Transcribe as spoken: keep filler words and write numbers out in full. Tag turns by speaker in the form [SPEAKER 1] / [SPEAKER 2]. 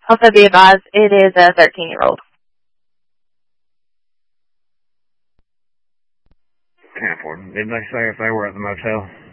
[SPEAKER 1] Also be advised, it is a thirteen-year-old.
[SPEAKER 2] ten four. Did they say if they were at the motel?